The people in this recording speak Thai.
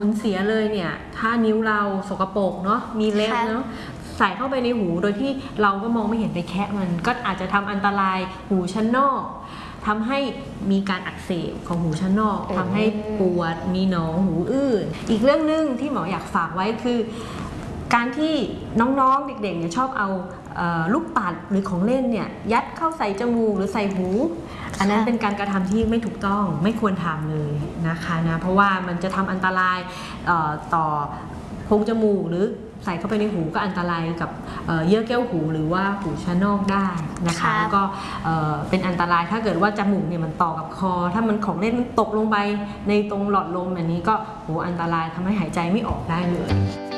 ผลเสียเลยเนี่ยถ้านิ้วเราสกปรกเนาะมีเล็บเนาะใส่เข้าไปในหูโดยที่เราก็มองไม่เห็นไปแคะมันก็อาจจะทำอันตรายหูชั้นนอกทำให้มีการอักเสบของหูชั้นนอกทำให้ปวดมีหนองหูอื้นอีกเรื่องนึงที่หมออยากฝากไว้คือการที่น้องๆเด็กๆเนี่ยชอบเอาลูกปัดหรือของเล่นเนี่ยยัดเข้าใส่จมูกหรือใส่หูอันนั้นเป็นการกระทำที่ไม่ถูกต้องไม่ควรทำเลยนะคะนะเพราะว่ามันจะทำอันตรายต่อโพรงจมูกหรือใส่เข้าไปในหูก็อันตรายกับเยื่อแก้วหูหรือว่าหูชั้นนอกได้นะคะแล้วก็เป็นอันตรายถ้าเกิดว่าจมูกเนี่ยมันต่อกับคอถ้ามันของเล่นมันตกลงไปในตรงหลอดลมแบบนี้ก็อันตรายทำให้หายใจไม่ออกได้เลย